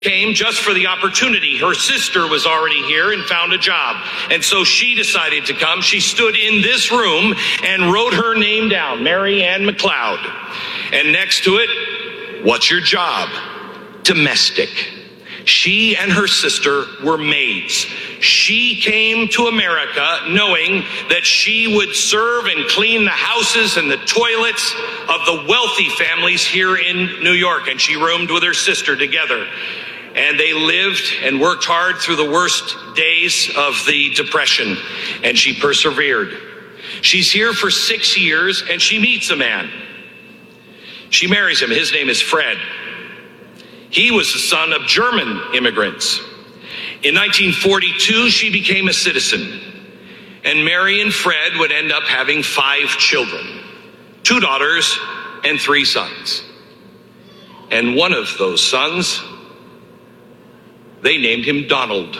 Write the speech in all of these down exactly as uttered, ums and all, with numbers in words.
came just for the opportunity. Her sister was already here and found a job. And so she decided to come. She stood in this room and wrote her name down, Mary Ann McLeod. And next to it, what's your job? Domestic. She and her sister were maids. She came to America knowing that she would serve and clean the houses and the toilets of the wealthy families here in New York. And she roomed with her sister together. And they lived and worked hard through the worst days of the Depression. And she persevered. She's here for six years and she meets a man. She marries him. His name is Fred. He was the son of German immigrants. In nineteen forty-two, she became a citizen. And Mary and Fred would end up having five children, two daughters and three sons. And one of those sons, they named him Donald.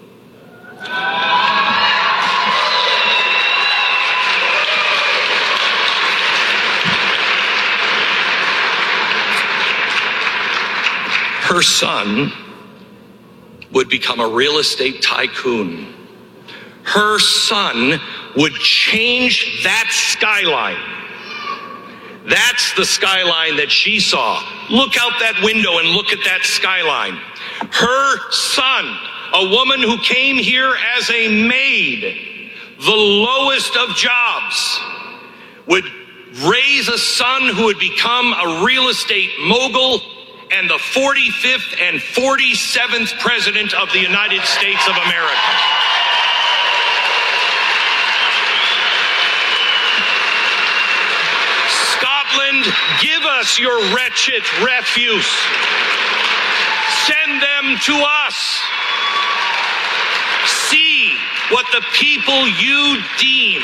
Her son would become a real estate tycoon. Her son would change that skyline. That's the skyline that she saw. Look out that window and look at that skyline. Her son, a woman who came here as a maid, the lowest of jobs, would raise a son who would become a real estate mogul and the forty-fifth and forty-seventh President of the United States of America. Scotland, give us your wretched refuse. Send them to us. See what the people you deem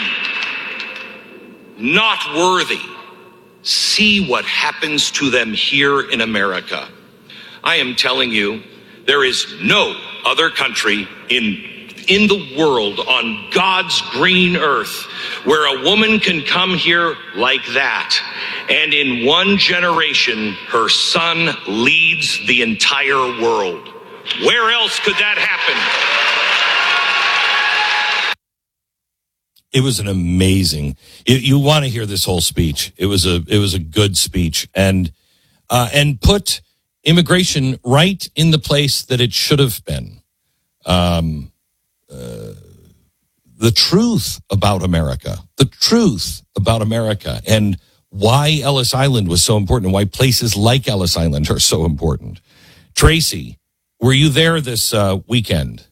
not worthy. See what happens to them here in America. I am telling you, there is no other country in, in the world on God's green earth where a woman can come here like that. And in one generation, her son leads the entire world. Where else could that happen? It was an amazing. You, you want to hear this whole speech? It was a it was a good speech, and uh, and put immigration right in the place that it should have been. Um, uh, the truth about America, the truth about America, and why Ellis Island was so important, and why places like Ellis Island are so important. Tracy, were you there this uh, weekend?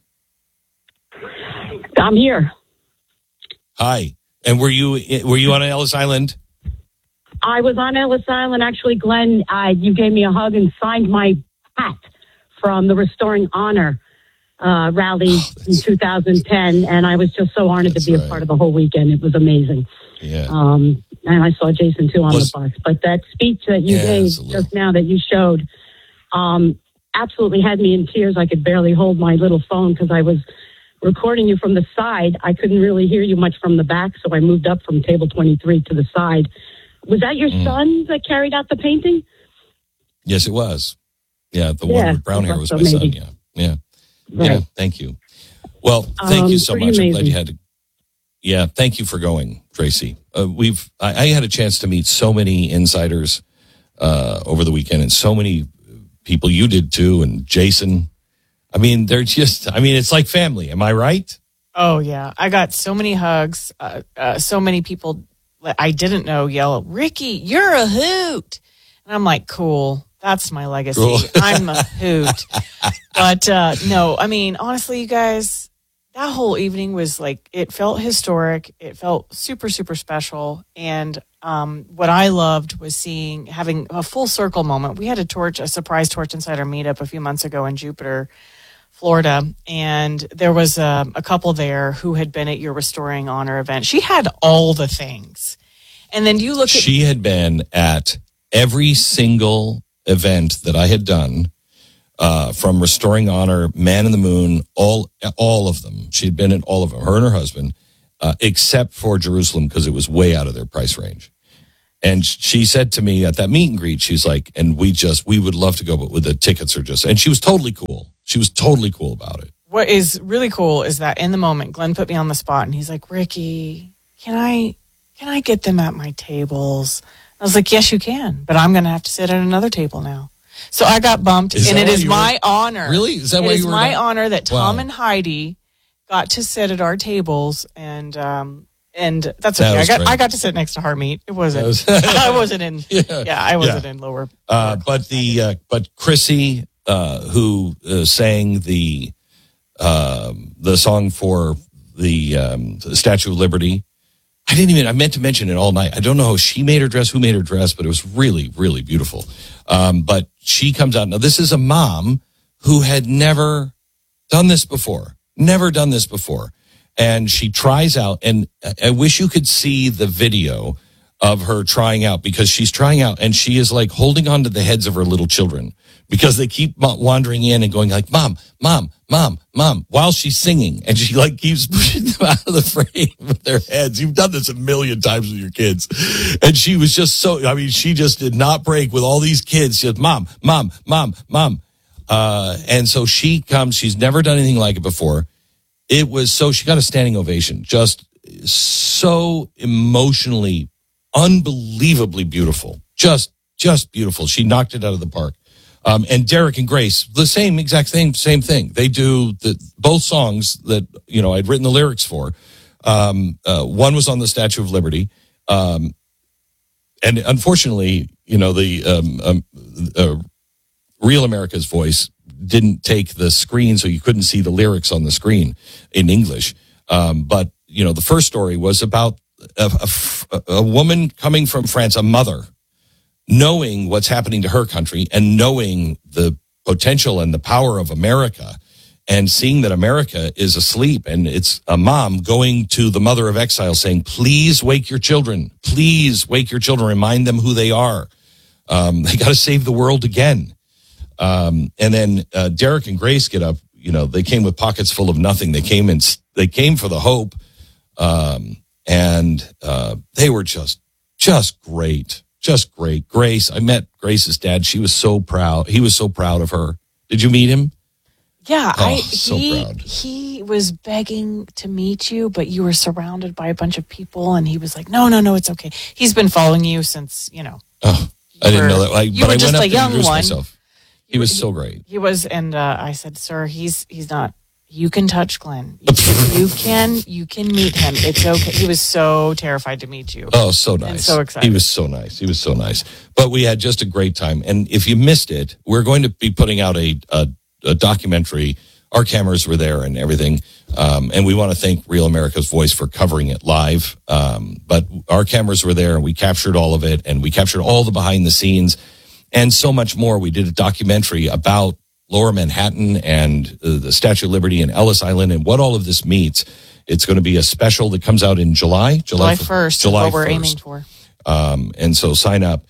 I'm here. Hi. And were you were you on Ellis Island? I was on Ellis Island. Actually, Glenn, uh, you gave me a hug and signed my hat from the Restoring Honor uh, rally oh, in two thousand ten. And I was just so honored to be right. a part of the whole weekend. It was amazing. Yeah. Um, and I saw Jason, too, on was, the bus. But that speech that you yeah, gave just now that you showed um, absolutely had me in tears. I could barely hold my little phone because I was recording you from the side. I couldn't really hear you much from the back, so I moved up from table twenty-three to the side. Was that your mm. son that carried out the painting? Yes, it was. Yeah, the yeah, one with brown hair was so my maybe. son, yeah. Yeah. Right. Yeah, thank you. Well, thank um, you so much. Amazing. I'm glad you had to. Yeah, thank you for going, Tracy. Uh, we've I, I had a chance to meet so many insiders uh, over the weekend, and so many people. You did too, and Jason. I mean, they're just, I mean, it's like family. Am I right? Oh, yeah. I got so many hugs. Uh, uh, so many people I didn't know yell, "Ricky, you're a hoot." And I'm like, cool. That's my legacy. Cool. I'm a hoot. But uh, no, I mean, honestly, you guys, that whole evening was like, it felt historic. It felt super, super special. And um, what I loved was seeing, having a full circle moment. We had a torch, a surprise Torch Insider meetup a few months ago in Jupiter, Florida, and there was a, a couple there who had been at your Restoring Honor event. She had all the things. And then you look at... She had been at every single event that I had done, uh, from Restoring Honor, Man in the Moon, all all of them. She had been at all of them, her and her husband, uh, except for Jerusalem, because it was way out of their price range. And she said to me at that meet and greet, she's like, and we just, we would love to go, but with the tickets are just, and she was totally cool. She was totally cool about it. What is really cool is that in the moment, Glenn put me on the spot and he's like, Ricky, can I, can I get them at my tables? I was like, yes, you can, but I'm going to have to sit at another table now. So I got bumped, is and it is my were, honor. Really? Is that why you were? It is my about? honor that Tom wow. and Heidi got to sit at our tables, and um, and that's that okay. I got great. I got to sit next to Harmeet. It wasn't. Was, I wasn't in. Yeah, yeah I wasn't yeah. in lower. Uh, but the uh, but Chrissy, uh, who uh, sang the uh, the song for the, um, the Statue of Liberty. I didn't even, I meant to mention it all night. I don't know how she made her dress, who made her dress, but it was really, really beautiful. Um, but she comes out. Now, this is a mom who had never done this before, never done this before. And she tries out, and I wish you could see the video of her trying out, because she's trying out and she is like holding on to the heads of her little children because they keep wandering in and going like, mom, mom, mom, mom, while she's singing. And she like keeps pushing them out of the frame with their heads. You've done this a million times with your kids. And she was just so, I mean, she just did not break with all these kids. She said, mom, mom, mom, mom. Uh, and so she comes, she's never done anything like it before. It was so, she got a standing ovation, just so emotionally, unbelievably beautiful. Just, just beautiful. She knocked it out of the park. Um, and Derek and Grace, the same exact thing, same thing. They do the, both songs that, you know, I'd written the lyrics for. Um, uh, one was on the Statue of Liberty. Um, and unfortunately, you know, the, um, um, uh, Real America's Voice didn't take the screen, so you couldn't see the lyrics on the screen in English. Um, but, you know, the first story was about a, a, a woman coming from France, a mother, knowing what's happening to her country and knowing the potential and the power of America and seeing that America is asleep. And it's a mom going to the mother of exile saying, please wake your children. Please wake your children. Remind them who they are. Um, they got to save the world again. Um, and then uh, Derek and Grace get up. You know, they came with pockets full of nothing. They came and they came for the hope. Um, and uh, they were just, just great. Just great. Grace, I met Grace's dad. She was so proud. He was so proud of her. Did you meet him? Yeah, oh, I so he proud. he was begging to meet you, but you were surrounded by a bunch of people, and he was like, "No, no, no, it's okay." He's been following you since you know. Oh, I didn't were, know that. I, you but were I just went up a to young introduce one. myself. He was so great. He was, and uh, I said, "Sir, he's he's not. You can touch Glenn. You can, you can you can meet him. It's okay." He was so terrified to meet you. Oh, so nice. And so excited. He was so nice. He was so nice. But we had just a great time. And if you missed it, we're going to be putting out a a, a documentary. Our cameras were there and everything. Um, and we want to thank Real America's Voice for covering it live. Um, but our cameras were there and we captured all of it, and we captured all the behind the scenes and so much more. We did a documentary about Lower Manhattan and uh, the Statue of Liberty and Ellis Island and what all of this means. It's going to be a special that comes out in July. July first. July what we're first. aiming for. Um, and so sign up.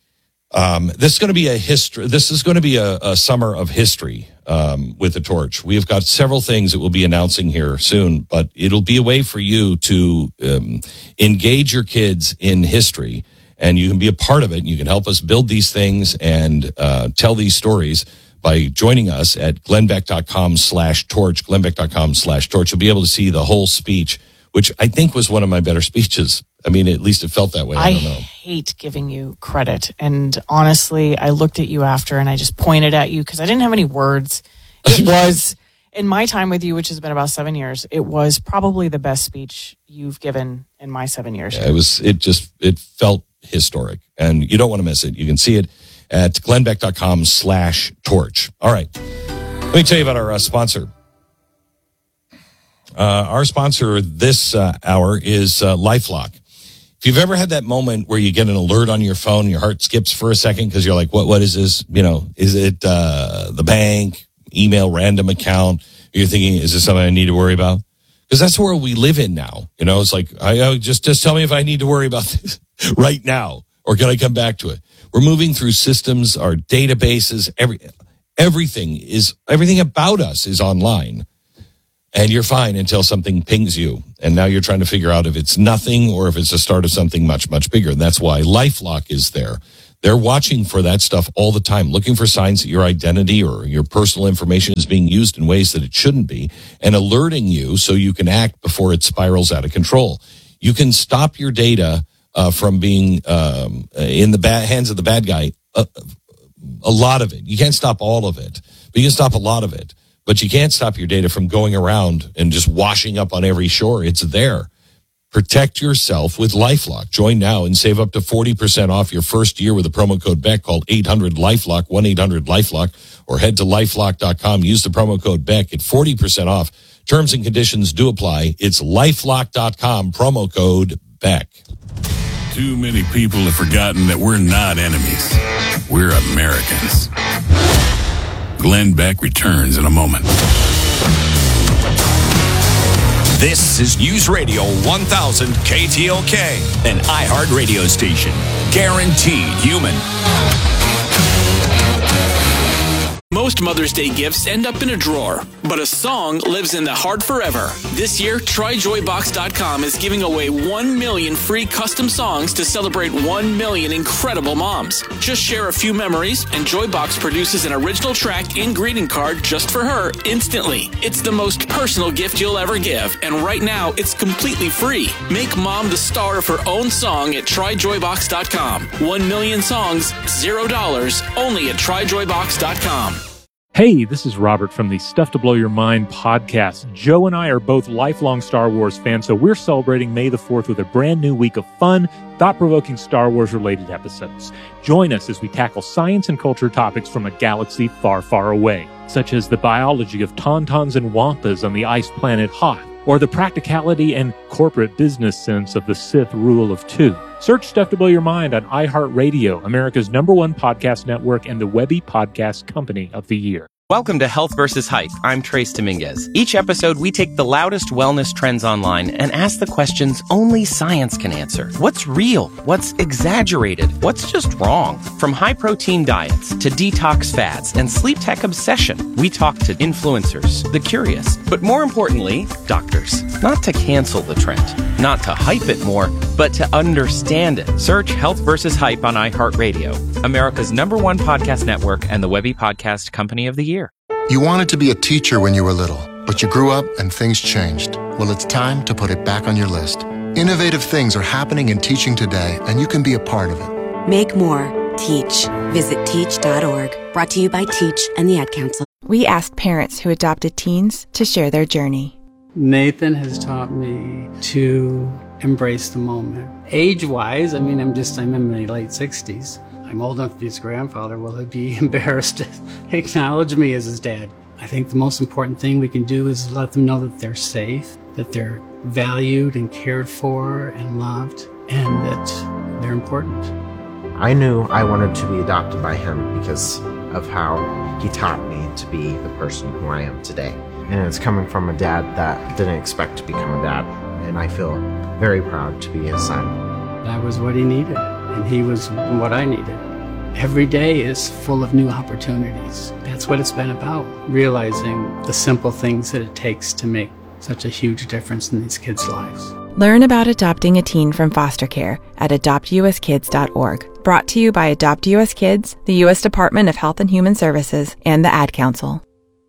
Um, this is going to be a history. This is going to be a, a summer of history um, with the Torch. We have got several things that we'll be announcing here soon, but it'll be a way for you to um, engage your kids in history, and you can be a part of it. You can help us build these things and uh, tell these stories by joining us at glennbeck.com slash torch, glennbeck.com slash torch. You'll be able to see the whole speech, which I think was one of my better speeches. I mean, at least it felt that way. I, I don't know. hate giving you credit. And honestly, I looked at you after and I just pointed at you because I didn't have any words. It was, in my time with you, which has been about seven years, it was probably the best speech you've given in my seven years. Yeah, it was, it just, it felt historic, and you don't want to miss it. You can see it at glennbeck.com slash torch. All right. Let me tell you about our uh, sponsor. Uh, our sponsor this uh, hour is uh, LifeLock. If you've ever had that moment where you get an alert on your phone, your heart skips for a second because you're like, what, what is this? You know, is it uh, the bank, email, random account? You're thinking, is this something I need to worry about? Because that's the world we live in now. You know, it's like, I, I just, just tell me if I need to worry about this right now, or can I come back to it? We're moving through systems, our databases, every, everything is, everything about us is online. and you're fine until something pings you. And now you're trying to figure out if it's nothing or if it's the start of something much, much bigger. And that's why LifeLock is there. They're watching for that stuff all the time, looking for signs that your identity or your personal information is being used in ways that it shouldn't be, and alerting you so you can act before it spirals out of control. You can stop your data uh, from being um, in the bad hands of the bad guy. Uh, a lot of it. You can't stop all of it, but you can stop a lot of it. But you can't stop your data from going around and just washing up on every shore. It's there. Protect yourself with LifeLock. Join now and save up to forty percent off your first year with a promo code Beck. Call eight hundred LifeLock, one eight hundred LifeLock, or head to lifelock dot com. Use the promo code Beck. Get forty percent off. Terms and conditions do apply. It's lifelock dot com, promo code Beck. Too many people have forgotten that we're not enemies. We're Americans. Glenn Beck returns in a moment. This is News Radio one thousand K T L K, an iHeart radio station. Guaranteed human. Most Mother's Day gifts end up in a drawer, but a song lives in the heart forever. This year, try joy box dot com is giving away one million free custom songs to celebrate one million incredible moms. Just share a few memories, and Joybox produces an original track and greeting card just for her instantly. It's the most personal gift you'll ever give, and right now, it's completely free. Make mom the star of her own song at try joy box dot com. One million songs, zero dollars, only at try joy box dot com. Hey, this is Robert from the Stuff to Blow Your Mind podcast. Joe and I are both lifelong Star Wars fans, so we're celebrating May the fourth with a brand new week of fun, thought-provoking Star Wars-related episodes. Join us as we tackle science and culture topics from a galaxy far, far away, such as the biology of tauntauns and wampas on the ice planet Hoth, or the practicality and corporate business sense of the Sith rule of two. Search Stuff to Blow Your Mind on iHeartRadio, America's number one podcast network and the Webby Podcast Company of the Year. Welcome to Health versus Hype. I'm Trace Dominguez. Each episode, we take the loudest wellness trends online and ask the questions only science can answer. What's real? What's exaggerated? What's just wrong? From high-protein diets to detox fads and sleep tech obsession, we talk to influencers, the curious, but more importantly, doctors. Not to cancel the trend, not to hype it more, but to understand it. Search Health versus Hype on iHeartRadio, America's number one podcast network and the Webby Podcast Company of the Year. You wanted to be a teacher when you were little, but you grew up and things changed. Well, it's time to put it back on your list. Innovative things are happening in teaching today, and you can be a part of it. Make more. Teach. Visit teach dot org. Brought to you by Teach and the Ad Council. We asked parents who adopted teens to share their journey. Nathan has taught me to embrace the moment. Age-wise, I mean, I'm just, I'm in my late sixties. I'm old enough to be his grandfather. Will he be embarrassed to acknowledge me as his dad? I think the most important thing we can do is let them know that they're safe, that they're valued and cared for and loved, and that they're important. I knew I wanted to be adopted by him because of how he taught me to be the person who I am today. And it's coming from a dad that didn't expect to become a dad, and I feel very proud to be his son. That was what he needed. And he was what I needed. Every day is full of new opportunities. That's what it's been about, realizing the simple things that it takes to make such a huge difference in these kids' lives. Learn about adopting a teen from foster care at adopt u s kids dot org. Brought to you by Adopt U S Kids, the U S Department of Health and Human Services, and the Ad Council.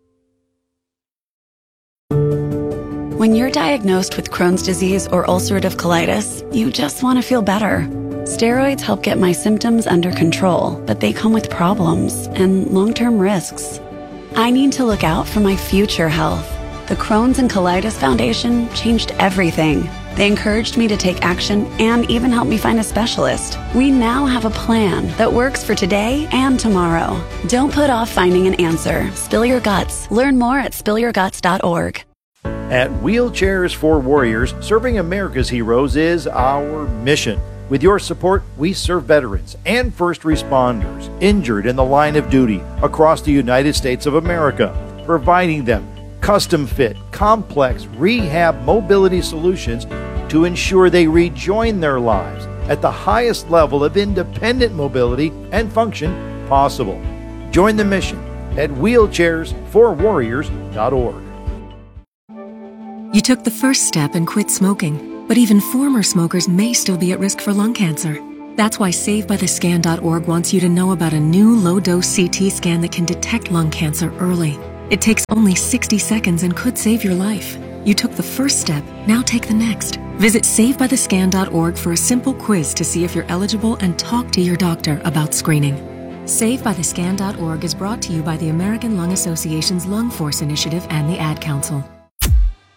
When you're diagnosed with Crohn's disease or ulcerative colitis, you just want to feel better. Steroids help get my symptoms under control, but they come with problems and long-term risks. I need to look out for my future health. The Crohn's and Colitis Foundation changed everything. They encouraged me to take action and even helped me find a specialist. We now have a plan that works for today and tomorrow. Don't put off finding an answer. Spill your guts. Learn more at spill your guts dot org. At Wheelchairs for Warriors, serving America's heroes is our mission. With your support, we serve veterans and first responders injured in the line of duty across the United States of America, providing them custom-fit, complex rehab mobility solutions to ensure they rejoin their lives at the highest level of independent mobility and function possible. Join the mission at wheelchairs for warriors dot org. You took the first step and quit smoking, but even former smokers may still be at risk for lung cancer. That's why save by the scan dot org wants you to know about a new low-dose C T scan that can detect lung cancer early. It takes only sixty seconds and could save your life. You took the first step, now take the next. Visit save by the scan dot org for a simple quiz to see if you're eligible and talk to your doctor about screening. save by the scan dot org is brought to you by the American Lung Association's Lung Force Initiative and the Ad Council.